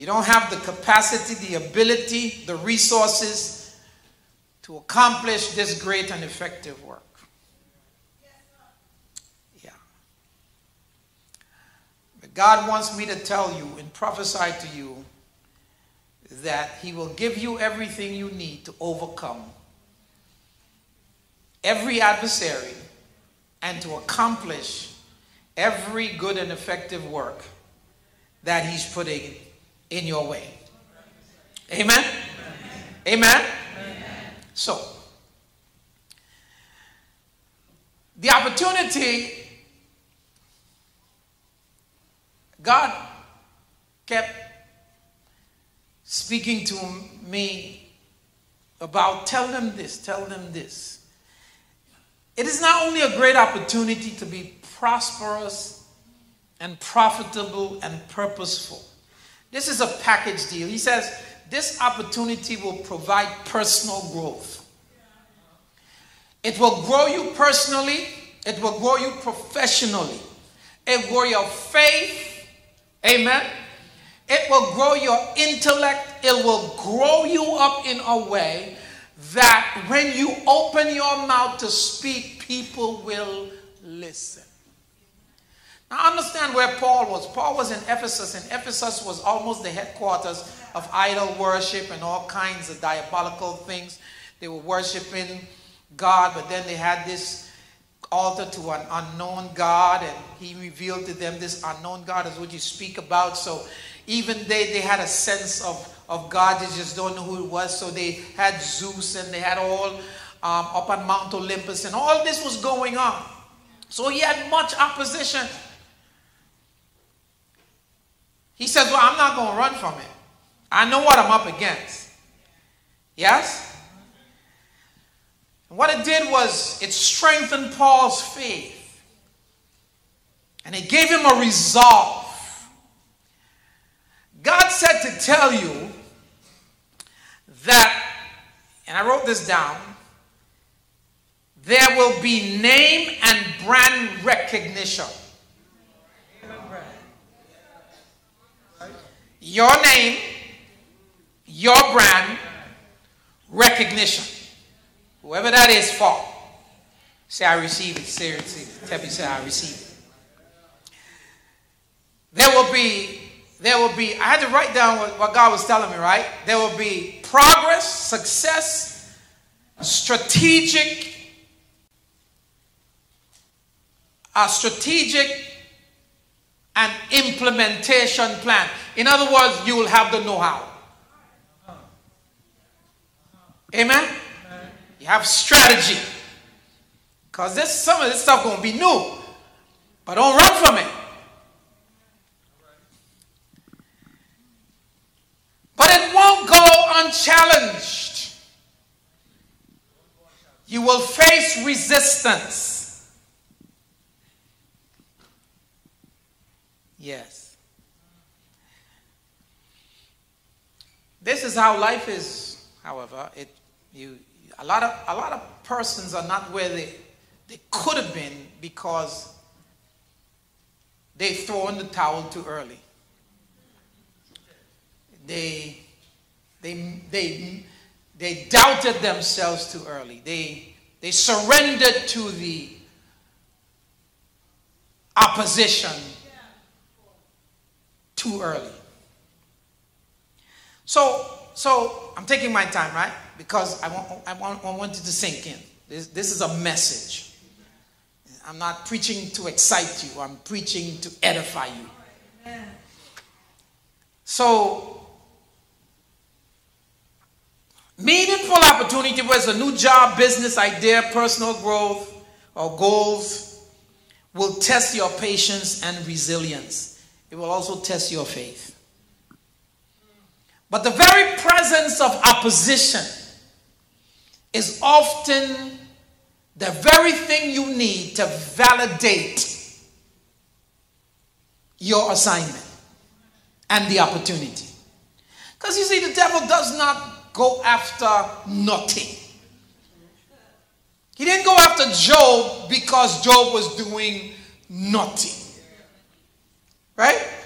You don't have the capacity, the ability, the resources to accomplish this great and effective work. Yeah. But God wants me to tell you and prophesy to you that He will give you everything you need to overcome every adversary and to accomplish every good and effective work that He's putting in your way. Amen? Amen? So, the opportunity, God kept speaking to me about, tell them this, tell them this. It is not only a great opportunity to be prosperous and profitable and purposeful. This is a package deal. He says this opportunity will provide personal growth. It will grow you personally. It will grow you professionally. It will grow your faith. Amen. It will grow your intellect. It will grow you up in a way that when you open your mouth to speak, people will listen. Now understand where Paul was. Paul was in Ephesus, and Ephesus was almost the headquarters of idol worship and all kinds of diabolical things. They were worshiping God, but then they had this altar to an unknown God, and He revealed to them this unknown God is what you speak about. So even they had a sense of God, they just don't know who it was. So they had Zeus, and they had all up on Mount Olympus, and all this was going on. So he had much opposition. He said, well, I'm not going to run from it. I know what I'm up against. Yes? And what it did was it strengthened Paul's faith. And it gave him a resolve. God said to tell you that, and I wrote this down, there will be name and brand recognition. Your name, your brand, recognition. Whoever that is for. Say, I receive it. Say, receive it. Tell me, say, I receive it. There will be, I had to write down what God was telling me, right? There will be progress, success, strategic and implementation plan. In other words, you will have the know-how. Amen? You have strategy. Because some of this stuff going to be new. But don't run from it. But it won't go unchallenged. You will face resistance. Yes. This is how life is, however. A lot of persons are not where they could have been because they throw in the towel too early. They doubted themselves too early. They surrendered to the opposition too early. So I'm taking my time, right? Because I want it to sink in. This is a message. I'm not preaching to excite you. I'm preaching to edify you. So, meaningful opportunity, whether it's a new job, business idea, personal growth, or goals, will test your patience and resilience. It will also test your faith. But the very presence of opposition is often the very thing you need to validate your assignment and the opportunity. Because you see, the devil does not go after nothing. He didn't go after Job because Job was doing nothing. Right?